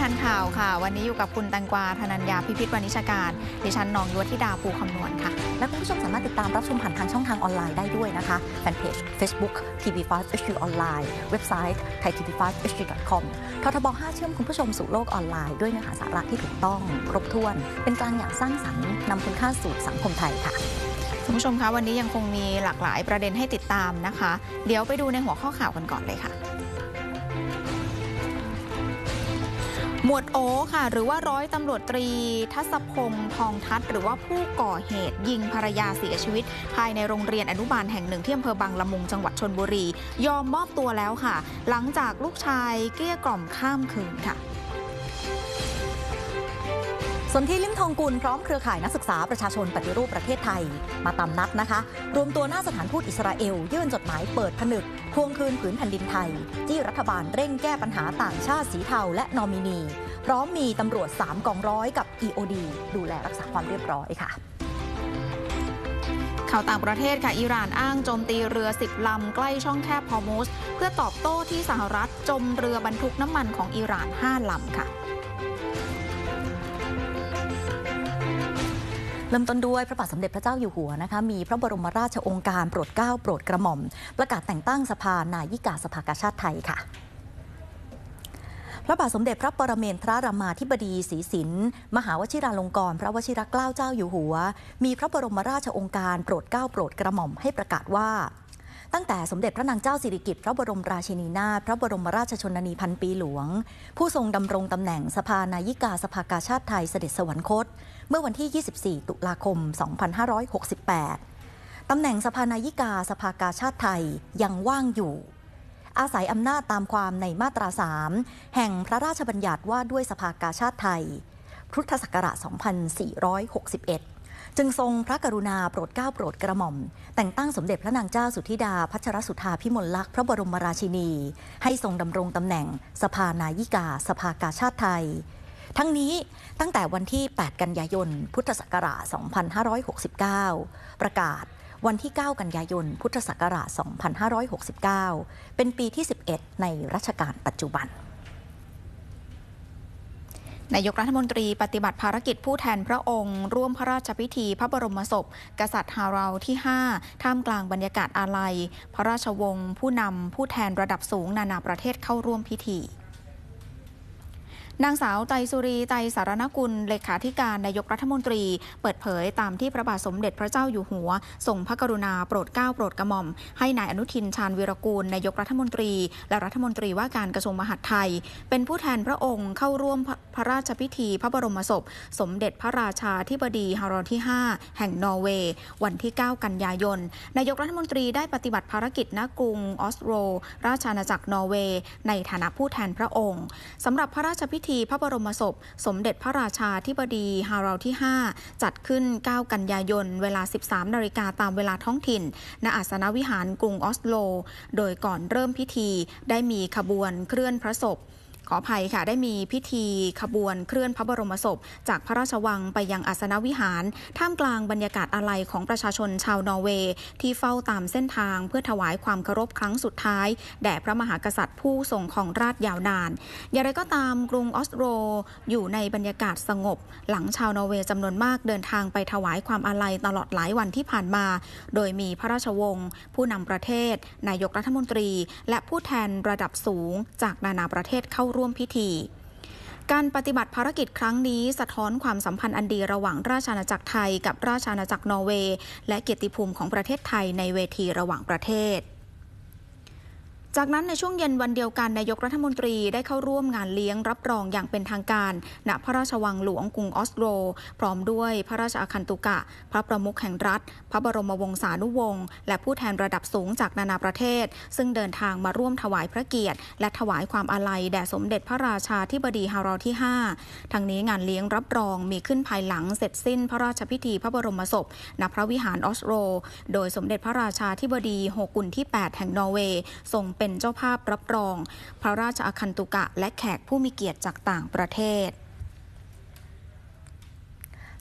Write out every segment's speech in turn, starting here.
ทันข่าวค่ะวันนี้อยู่กับคุณแตงกวาธนัญญาพิพิธวณิชการดิฉันนองยวธิดาภูคำนวณค่ะและคุณผู้ชมสามารถติดตามรับชมผ่านทางช่องทางออนไลน์ได้ด้วยนะคะแฟนเพจ Facebook TV5 HD ออนไลน์เว็บไซต์ thaitv5hd.com ททบ 5 เชื่อมคุณผู้ชมสู่โลกออนไลน์ด้วยเนื้อหาสาระที่ถูกต้องครบถ้วนเป็นกลางอย่างสร้างสรรค์นำคุณค่าสู่สังคมไทยค่ะคุณผู้ชมคะวันนี้ยังคงมีหลากหลายประเด็นให้ติดตามนะคะเดี๋ยวไปดูในหัวข้อข่าวกันก่อนเลยค่ะหมวดโอค่ะหรือว่าร้อยตำรวจตรีทัศพงษ์ทองทัศน์หรือว่าผู้ก่อเหตุยิงภรรยาเสียชีวิตภายในโรงเรียนอนุบาลแห่งหนึ่งที่อำเภอบางละมุงจังหวัดชลบุรียอมมอบตัวแล้วค่ะหลังจากลูกชายเกลี้ยกล่อมข้ามคืนค่ะสนธิลิ้มทองกุลพร้อมเครือข่ายนักศึกษาประชาชนปฏิรูปประเทศไทยมาตามนัดนะคะรวมตัวหน้าสถานทูตอิสราเอลยื่นจดหมายเปิดผนึกทวงคืนผืนแผ่นดินไทยที่รัฐบาลเร่งแก้ปัญหาต่างชาติสีเทาและนอมินีพร้อมมีตำรวจ3กองร้อยกับ EOD ดูแลรักษาความเรียบร้อยค่ะข่าวต่างประเทศค่ะอิหร่านอ้างโจมตีเรือ10 ลำใกล้ช่องแคบฮอร์มุซเพื่อตอบโต้ที่สหรัฐจมเรือบรรทุกน้ำมันของอิหร่าน5 ลำค่ะเริ่มต้นด้วยพระบาทสมเด็จพระเจ้าอยู่หัวนะคะมีพระบรมราชโองการโปรดเกล้าโปรดกระหม่อมประกาศแต่งตั้งสภานายิกาสภากาชาดไทยค่ะพระบาทสมเด็จพระปรเมนทรรามาธิบดีศรีสินมหาวชิราลงกรณ์พระวชิรเกล้าเจ้าอยู่หัวมีพระบรมราชโองการโปรดเกล้าโปรดกระหม่อมให้ประกาศว่าตั้งแต่สมเด็จพระนางเจ้าสิริกิติ์พระบรมราชินีนาถพระบรมราชชนนีพันปีหลวงผู้ทรงดำรงตำแหน่งสภานายิกาสภากาชาดไทยเสด็จสวรรคตเมื่อวันที่24ตุลาคม2568ตำแหน่งสภานายิกาสภากาชาดไทยยังว่างอยู่อาศัยอำนาจตามความในมาตรา3แห่งพระราชบัญญัติว่าด้วยสภากาชาดไทยพุทธศักราช2461จึงทรงพระกรุณาโปรดเกล้าโปรดกระหม่อมแต่งตั้งสมเด็จพระนางเจ้าสุธิดาพัชรสุธาพิมลลักษณ์พระบรมราชินีให้ทรงดำรงตำแหน่งสภานายิกาสภากาชาดไทยทั้งนี้ตั้งแต่วันที่8กันยายนพุทธศักราช2569ประกาศวันที่9กันยายนพุทธศักราช2569เป็นปีที่11ในรัชกาลปัจจุบันนายกรัฐมนตรีปฏิบัติภารกิจผู้แทนพระองค์ร่วมพระราชพิธีพระบรมศพกษัตริย์ฮาราวที่5ท่ามกลางบรรยากาศอาลัยพระราชวงศ์ผู้นำผู้แทนระดับสูงนานาประเทศเข้าร่วมพิธีนางสาวไตรสุรีไตรสารนกุลเลขาธิการนายกรัฐมนตรีเปิดเผยตามที่พระบาทสมเด็จพระเจ้าอยู่หัวทรงพระกรุณาโปรดเกล้าโปรดกระหม่อมให้นายอนุทินชาญวีรกูลนายกรัฐมนตรีและรัฐมนตรีว่าการกระทรวงมหาดไทยเป็นผู้แทนพระองค์เข้าร่วมพระราชพิธีพระบรมศพสมเด็จพระราชาธิบดีฮารอลที่5แห่งนอร์เวย์วันที่9กันยายนนายกรัฐมนตรีได้ปฏิบัติภารกิจณกรุงออสโลราชอาณาจักรนอร์เวย์ในฐานะผู้แทนพระองค์สำหรับพระราชพิธีพระบรมศพสมเด็จพระราชาธิบดีฮารอลที่5จัดขึ้น9กันยายนเวลา 13 นาฬิกาตามเวลาท้องถิ่นณอาสนวิหารกรุงออสโลโดยก่อนเริ่มพิธีได้มีขบวนเคลื่อนพระศพขออภัยค่ะได้มีพิธีขบวนเคลื่อนพระบรมศพจากพระราชวังไปยังอาสนวิหารท่ามกลางบรรยากาศอาลัยของประชาชนชาวนอร์เวย์ที่เฝ้าตามเส้นทางเพื่อถวายความเคารพครั้งสุดท้ายแด่พระมหากษัตริย์ผู้ทรงครองราชยาวนานอย่างไรก็ตามกรุงออสโลอยู่ในบรรยากาศสงบหลังชาวนอร์เวย์จำนวนมากเดินทางไปถวายความอาลัยตลอดหลายวันที่ผ่านมาโดยมีพระราชวงศ์ผู้นำประเทศนายกรัฐมนตรีและผู้แทนระดับสูงจากนานาประเทศเข้าร่วมพิธีการปฏิบัติภารกิจครั้งนี้สะท้อนความสัมพันธ์อันดีระหว่างราชอาณาจักรไทยกับราชอาณาจักรนอร์เวย์และเกียรติภูมิของประเทศไทยในเวทีระหว่างประเทศจากนั้นในช่วงเย็นวันเดียวกันนายกรัฐมนตรีได้เข้าร่วมงานเลี้ยงรับรองอย่างเป็นทางการณพระราชวังหลวงกรุงออสโลพร้อมด้วยพระราชอาคันตุกะพระประมุขแห่งรัฐพระบรมวงศานุวงศ์และผู้แทนระดับสูงจากนานาประเทศซึ่งเดินทางมาร่วมถวายพระเกียรติและถวายความอาลัยแด่สมเด็จพระราชาธิบดีฮารอลที่5ทั้งนี้งานเลี้ยงรับรองมีขึ้นภายหลังเสร็จสิ้นพระราชพิธีพระบรมศพณพระวิหารออสโลโดยสมเด็จพระราชาธิบดีโฮกุนที่8แห่งนอร์เวย์ทรงเป็นเจ้าภาพรับรองพระราชอาคันตุกะและแขกผู้มีเกียรติจากต่างประเทศ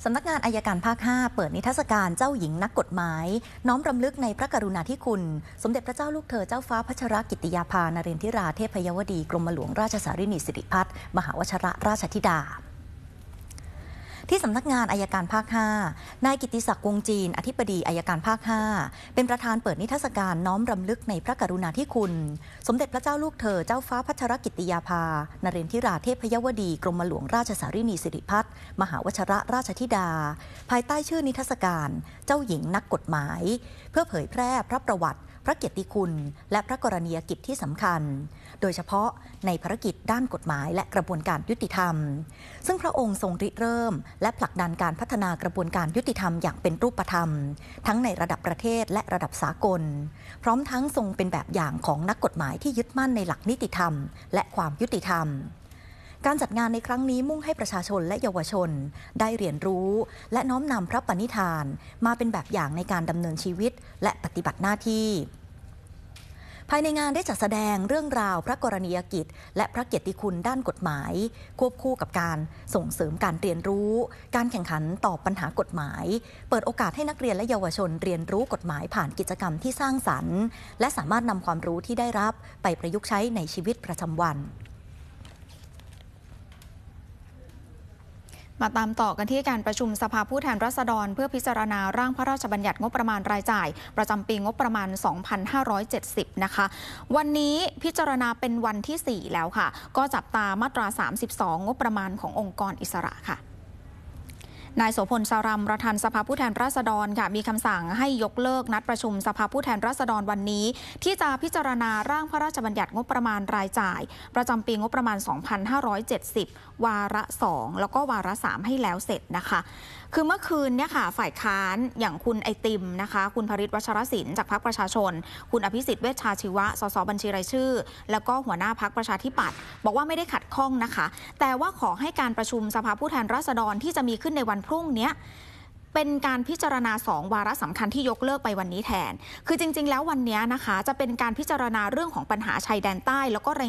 สำนักงานอัยการภาค 5 เปิดนิทรรศการเจ้าหญิงนักกฎหมายน้อมรำลึกในพระกรุณาธิคุณสมเด็จพระเจ้าลูกเธอเจ้าฟ้าพัชรกิติยาภานเรนทิราเทพยวดีกรมหลวงราชสารินีสิริพัฒน์มหาวชิรราชธิดาที่สำนักงานอัยการภาค 5 นายกิติศักดิ์วงจีนอธิบดีอัยการภาค 5 เป็นประธานเปิดนิทรรศการน้อมรำลึกในพระกรุณาธิคุณสมเด็จพระเจ้าลูกเธอเจ้าฟ้าพัชรกิติยาภานเรนทิราเทพยวดีกรมหลวงราชสารินีสิริพัฒน์มหาวชิรราชธิดาภายใต้ชื่อนิทรรศการเจ้าหญิงนักกฎหมายเพื่อเผยแพร่พระประวัติพระเกียรติคุณและพระกรณียกิจที่สำคัญโดยเฉพาะในภารกิจด้านกฎหมายและกระบวนการยุติธรรมซึ่งพระองค์ทรงริเริ่มและผลักดันการพัฒนากระบวนการยุติธรรมอย่างเป็นรูปธรรมทั้งในระดับประเทศและระดับสากลพร้อมทั้งทรงเป็นแบบอย่างของนักกฎหมายที่ยึดมั่นในหลักนิติธรรมและความยุติธรรมการจัดงานในครั้งนี้มุ่งให้ประชาชนและเยาวชนได้เรียนรู้และน้อมนำพระปณิธานมาเป็นแบบอย่างในการดำเนินชีวิตและปฏิบัติหน้าที่ภายในงานได้จัดแสดงเรื่องราวพระกรณียกิจและพระเกียรติคุณด้านกฎหมายควบคู่กับการส่งเสริมการเรียนรู้การแข่งขันตอบปัญหากฎหมายเปิดโอกาสให้นักเรียนและเยาวชนเรียนรู้กฎหมายผ่านกิจกรรมที่สร้างสรรค์และสามารถนำความรู้ที่ได้รับไปประยุกต์ใช้ในชีวิตประจำวันมาตามต่อกันที่การประชุมสภาผู้แทนราษฎรเพื่อพิจารณาร่างพระราชบัญญัติงบประมาณรายจ่ายประจำปีงบประมาณ 2570 นะคะวันนี้พิจารณาเป็นวันที่ 4 แล้วค่ะก็จับตามาตรา 32 งบประมาณขององค์กรอิสระค่ะนายโสพลสารัมประธานสภาผู้แทนราษฎรค่ะมีคำสั่งให้ยกเลิกนัดประชุมสภาผู้แทนราษฎรวันนี้ที่จะพิจารณาร่างพระราชบัญญัติงบประมาณรายจ่ายประจำปีงบประมาณ 2570 วาระ 2 แล้วก็วาระ 3 ให้แล้วเสร็จนะคะคือเมื่อคืนเนี่ยค่ะฝ่ายค้านอย่างคุณไอติมนะคะคุณภริษฐ์วัชรศิลป์จากพรรคประชาชนคุณอภิสิทธิ์เวชชาชีวะสสบัญชีรายชื่อแล้วก็หัวหน้าพรรคประชาธิปัตย์บอกว่าไม่ได้ขัดข้องนะคะแต่ว่าขอให้การประชุมสภาผู้แทนราษฎรที่จะมีขึ้นในวันพรุ่งนี้เป็นการพิจารณา2วาระสำคัญที่ยกเลิกไปวันนี้แทนคือจริงๆแล้ววันนี้นะคะจะเป็นการพิจารณาเรื่องของปัญหาชายแดนใต้แล้วก็